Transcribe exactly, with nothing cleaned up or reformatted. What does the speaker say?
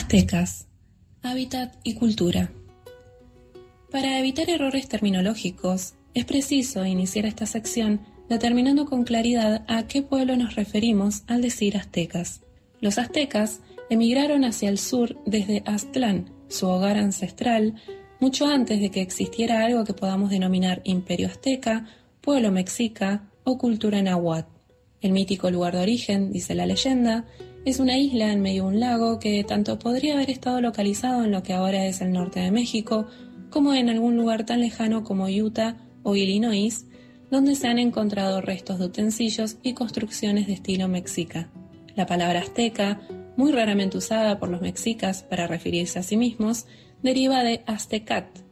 Aztecas, hábitat y cultura. Para evitar errores terminológicos, es preciso iniciar esta sección determinando con claridad a qué pueblo nos referimos al decir aztecas. Los aztecas emigraron hacia el sur desde Aztlán, su hogar ancestral, mucho antes de que existiera algo que podamos denominar imperio azteca, pueblo mexica o cultura náhuatl. El mítico lugar de origen, dice la leyenda, es una isla en medio de un lago que tanto podría haber estado localizado en lo que ahora es el norte de México, como en algún lugar tan lejano como Utah o Illinois, donde se han encontrado restos de utensilios y construcciones de estilo mexica. La palabra azteca, muy raramente usada por los mexicas para referirse a sí mismos, deriva de aztecat,